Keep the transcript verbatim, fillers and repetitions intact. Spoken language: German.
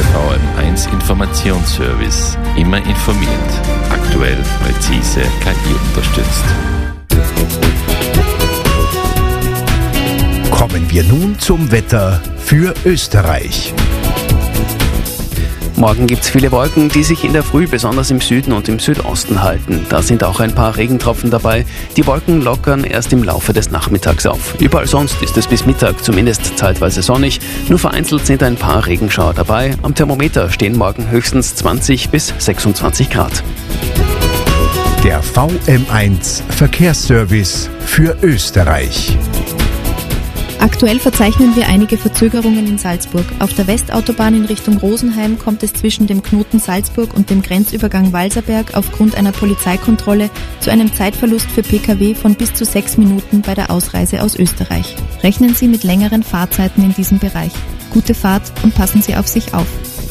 Der V M eins Informationsservice. Immer informiert. Aktuell, präzise, K I unterstützt. Kommen wir nun zum Wetter für Österreich. Morgen gibt es viele Wolken, die sich in der Früh besonders im Süden und im Südosten halten. Da sind auch ein paar Regentropfen dabei. Die Wolken lockern erst im Laufe des Nachmittags auf. Überall sonst ist es bis Mittag zumindest zeitweise sonnig. Nur vereinzelt sind ein paar Regenschauer dabei. Am Thermometer stehen morgen höchstens zwanzig bis sechsundzwanzig Grad. Der V M eins Verkehrsservice für Österreich. Aktuell verzeichnen wir einige Verzögerungen in Salzburg. Auf der Westautobahn in Richtung Rosenheim kommt es zwischen dem Knoten Salzburg und dem Grenzübergang Walserberg aufgrund einer Polizeikontrolle zu einem Zeitverlust für Pkw von bis zu sechs Minuten bei der Ausreise aus Österreich. Rechnen Sie mit längeren Fahrzeiten in diesem Bereich. Gute Fahrt und passen Sie auf sich auf.